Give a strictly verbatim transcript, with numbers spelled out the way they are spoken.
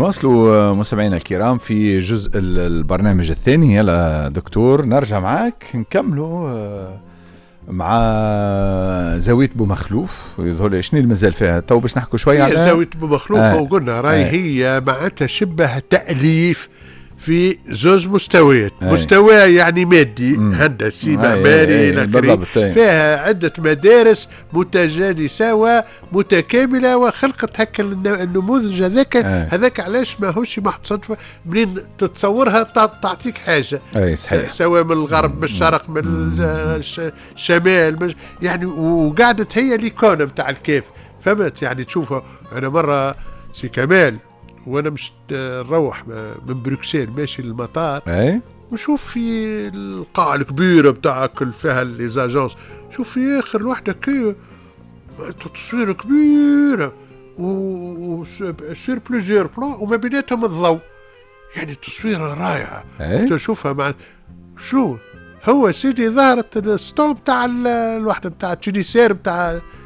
نواصلوا مستمعينا الكرام في جزء البرنامج الثاني. يلا دكتور نرجع معك نكملوا مع زاوية بومخلوف. يظهر لي شنو المازال فيها تو باش نحكوا شوية على زاوية بومخلوف. آه. وقلنا راي آه. هي معناتها شبه تأليف في زوج مستويات. أي. مستوى يعني مادي هندسي معماري إلى آخره، فيها عدة مدارس متجانسة ومتكاملة وخلقت هكا النموذج هذاك. هذاك علاش ماهوش محض صدفة، منين تتصورها تعطيك حاجة. أي صحيح. سواء من الغرب من الشرق من الشمال يعني، وقعدت هي ليكونة متاع الكيف. فهمت يعني؟ تشوفها أنا مرة سي كمال وانا مش نروح من بروكسل ماشي للمطار، اي وشوف في القاعة الكبيرة بتاع كل فيها ليزاجونس، شوف في اخر الوحدة كي تصوير كبيرة و سير بلوزيور بلان وما بيناتهم الضوء، يعني تصويرة رائعة. تشوفها مع شو هو سيدي ظهرت الستون بتاع الوحدة بتاع التونسير بتاع